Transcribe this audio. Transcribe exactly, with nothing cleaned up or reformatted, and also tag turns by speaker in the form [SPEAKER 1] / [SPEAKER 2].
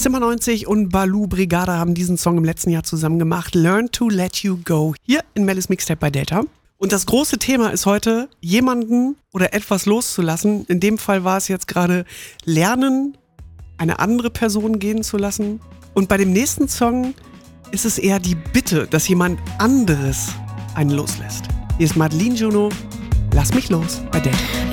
[SPEAKER 1] Zimmer neunzig und Baloo Brigada haben diesen Song im letzten Jahr zusammen gemacht. Learn to Let You Go. Hier in Mellis Mixtape bei Delta. Und das große Thema ist heute, jemanden oder etwas loszulassen. In dem Fall war es jetzt gerade lernen, eine andere Person gehen zu lassen. Und bei dem nächsten Song ist es eher die Bitte, dass jemand anderes einen loslässt. Hier ist Madeline Juno. Lass mich los bei Delta.